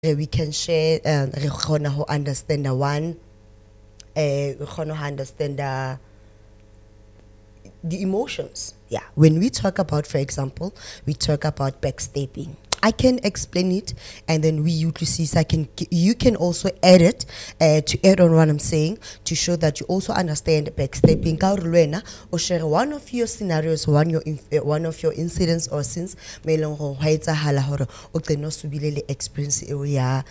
we can share re kgona ho understand one we kgona ho understand the emotions. Yeah, when we talk about, for example, we talk about backstabbing. I can explain it, and then we usually you can also add it to add on what I'm saying to show that you also understand backstabbing. Ka hore le wena o share one of your scenarios, one of your incidents or scenes me leng go ha etsahala hore o tseno subile le experience eo ya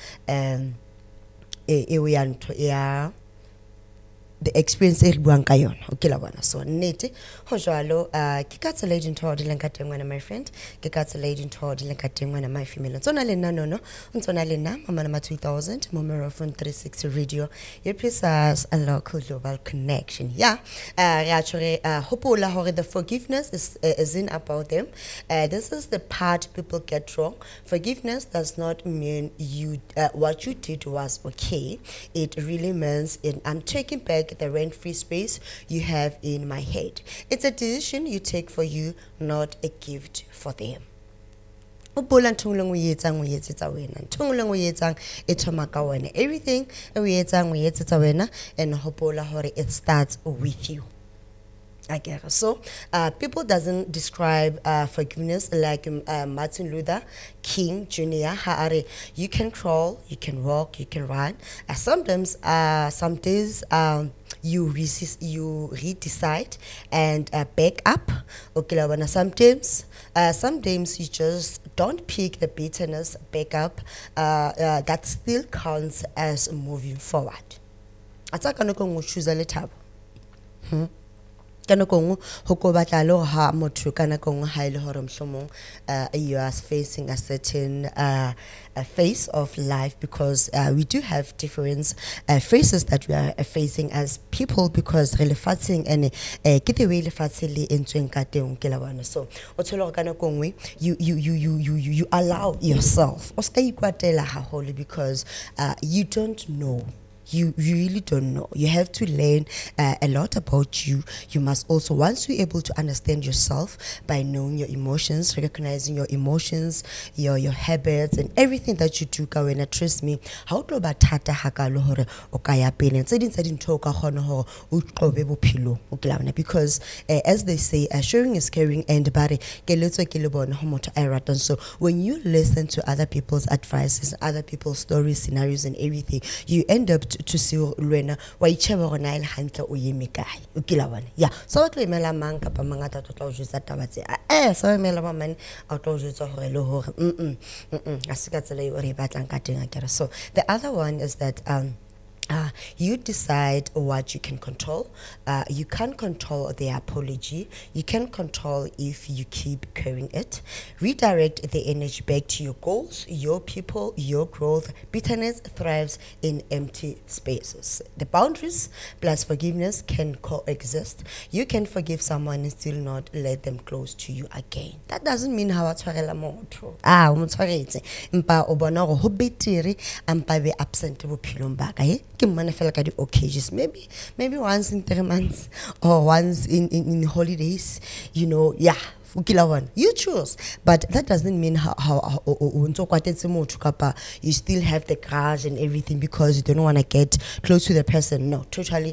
ntho ya the experience e re buang ka yona. Okay la bona, so nnete ho jwalo ke ka tsela e dintho di leng ka teng wena my friend, ke ka tsela e dintho di leng ka teng wena my female. Tsona le nna no ntsona le nna mama nama 2000 mo Marathon 360 radio your precise and local global connection. Yeah, re actually hopola hore the forgiveness isn't about them. This is the part people get wrong. Forgiveness does not mean you what you did was okay. It really means I'm taking back the rent-free space you have in my head. It's a decision you take for you, not a gift for them. Everything we and it starts with you. I guess. So, people doesn't describe forgiveness like Martin Luther King Jr. You can crawl, you can walk, you can run. Sometimes, some days, you resist, you redecide and back up. Okay, some days you just don't pick the bitterness back up. That still counts as moving forward. Ataka no choose a little. Kana kong hoko batla lo ha motho kana kong ha ile hore mhlomong you are facing a certain a phase of life, because we do have different phases that we are facing as people, because re lefatsheng and ke the way lefatshe le entsweng ka teng ke la bona. So o tsholo kana kongwe you allow yourself o ska ikwatela haholo, because you don't know. You really don't know. You have to learn a lot about you. You must also, once you're able to understand yourself by knowing your emotions, recognizing your emotions, your habits, and everything that you do, kawena, trust me, how to batata hakalo hore okaya pele tse ding toka khona hore o qobe bophelo o klana, because as they say, sharing is caring, and bare ke letswe ke le bona ho motho a ratang. So when you listen to other people's advices, other people's stories, scenarios, and everything, you end up to see lwena wa itsheba gona ile hantle o yeme kae o kila bona. Yeah, so what we mela mang kapa mangata to tla o jwetsa taba tse so mela ba mane a tla o jwetsa hore le hore a se ka tsela e re batlang ka teng akere. So the other one is that you decide what you can control. You can't control the apology. You can control if you keep carrying it. Redirect the energy back to your goals, your people, your growth. Bitterness thrives in empty spaces. The boundaries plus forgiveness can coexist. You can forgive someone and still not let them close to you again. That doesn't mean how tshwarela motho. O motshwaretse mpa o bona go ho betere ampa be absent bophelong ba ka occasions, maybe once in 3 months or once in holidays, yeah. You choose, but that doesn't mean how you still have the grudge and everything because you don't want to get close to the person. No, totally.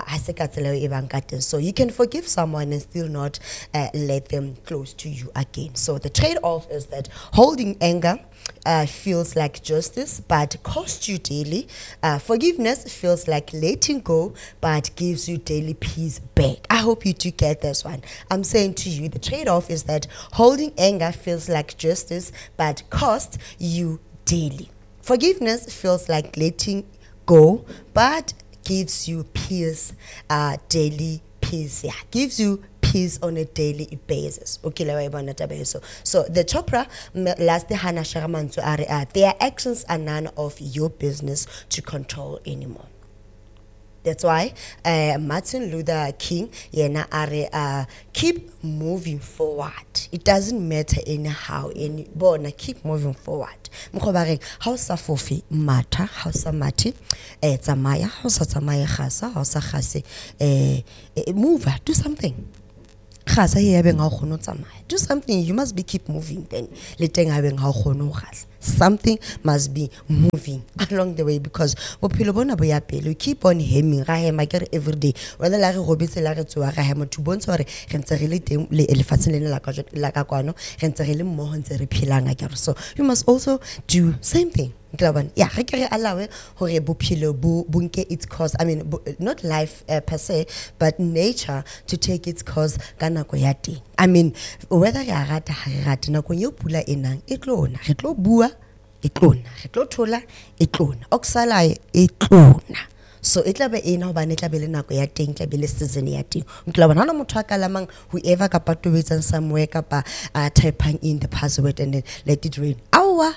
So you can forgive someone and still not let them close to you again. So the trade-off is that holding anger feels like justice but costs you daily. Forgiveness feels like letting go but gives you daily peace back. I hope you do get this one. I'm saying to you, the trade-off is that holding anger feels like justice but costs you daily. Forgiveness feels like letting go but gives you peace, daily peace. Yeah, gives you peace on a daily basis. Okay, so the Chopra last Hana Sharamantu are their actions are none of your business to control anymore. That's why Martin Luther King keep moving forward. It doesn't matter anyhow, keep moving forward. Mkhobare how sa fofi mata how sa mati tsamaya how sa tsamaya khasa how sa khase move, do something. Gasa he habeng ha o kgone ho tsamaya. Do something, you must be keep moving then. Le teng habeng ha o kgone ho gasa. Something must be moving along the way because bophelo bona bo ya pele. You keep on hemming ra hema kere every day. Whether la re robetse la re tsoa ra hema to bontsha hore re ntse re le teng le lefatsheng lena la ka kwano re ntse re le mmoho ntse re phelang akere. So you must also do same thing. Yeah, re ke re alawe hore bophelo bo nke its course. I mean, not life per se, but nature to take its course ka nako ya teng. I mean, whether re a rata ha re rate nako eo pula enang e tlona re tlo bua e tlona re tlo thola e tlona oksala e tlona. So it tla be ena hobane tla be le nako ya teng tla be le season ya teng. Ntla bona na motho a ka lamang whoever ka patobetsang somewhere kapa typing in the password and then let it rain. Awa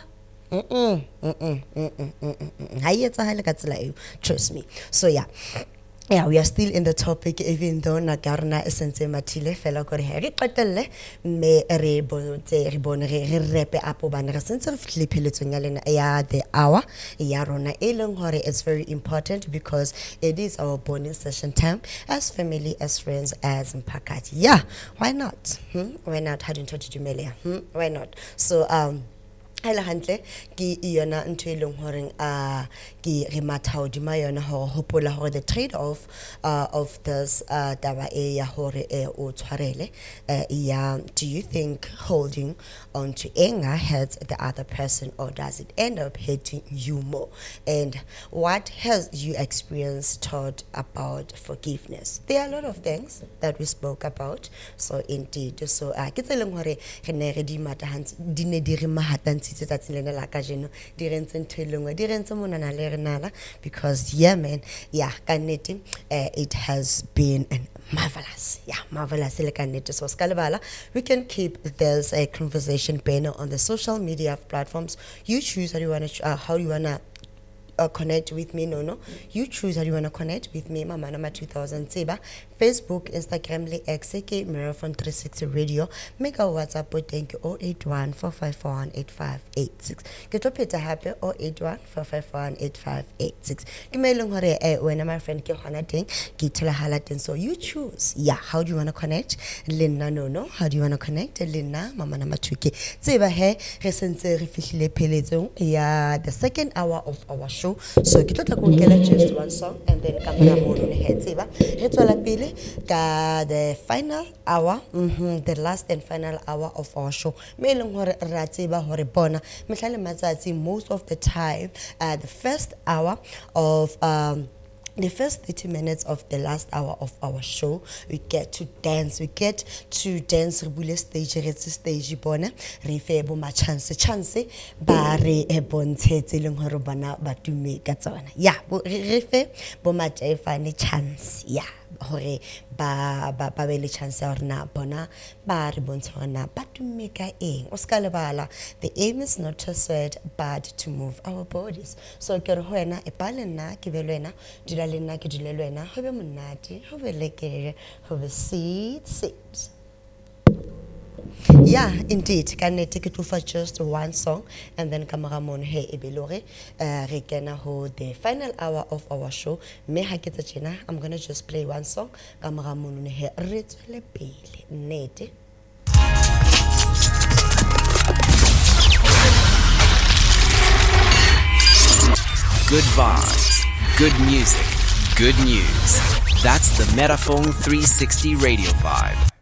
trust me. So yeah, we are still in the topic, even though Nagarna essence matile fela kore re qetelle me re bonte re bone re repe apo bana re sentse re fihle pheletsong ya lena ya the hour ya rona e leng hore it's very important because it is our bonding session time as family, as friends, as mphakathi. Yeah, why not? Why not? How do you Dumelia? Why not? So Ela hantle ki yona ntwe e leng hore ki re matha hodima yona hore hopola hore the trade off of this taba e ya hore o tshwarele ya, do you think holding on to anger hurts the other person or does it end up hurting you more? And what has you experienced taught about forgiveness? There are a lot of things that we spoke about, so indeed so ke tse leng hore re ne re di mata hansi di ne di re mahatantsi tsatsing lena la ka jeno di rentse ntho e lengwe di rentse monana le re nala because yeah man, yeah ka nnete it has been an marvelous le ka nnete. So ska lebala we can keep this a conversation banner on the social media platforms. You choose how do you wanna connect with me. No, you choose how you want to connect with me. Mama Nama 2000 Seba, Facebook, Instagram, le XK Marathon 360 Radio. Make our WhatsApp with thank you 081 451 8586. Get up here to happy 081 451 8586. Kimelung hore when my friend ke hona ting ki tela halatin. So you choose. Yeah, how do you want to connect? Lina no. How do you want to connect? Lina Mama Nama 2K. Seba he resense re fihlile pheletsong ya the second hour of our show. So ke tla go nkela just one song and then ka mona mo ne he tseba re tswela pele ka the final hour, the last and final hour of our show. Me leng hore ra tseba hore bona mehlale matsatsi most of the time the first hour of the first 30 minutes of the last hour of our show, we get to dance. We get to dance. Rebule stage, retsi stage bona. Re fe bo ma chance ba re bontshe tseleng hore bana ba tume ka tsona. Yeah, re fe bo ma fane chance. Yeah. Hore ba be le chance ya hore na bona ba re bontsha hore na ba tumme ka eng. O ska lebala, the aim is not to sweat but to move our bodies. So ke re ho wena e pa le nna ke be le wena, dula le nna ke dule le wena, ho be monate, ho be lekere, ho be sit. Yeah, indeed. Kanete ke tufa just one song and then kamera mon he ebelore re kena ho the final hour of our show. Me ha ke tsena, I'm going to just play one song. Kamera mon he re tswele pele nnete. Good vibes, good music, good news. That's the Metaphone 360 Radio Vibe.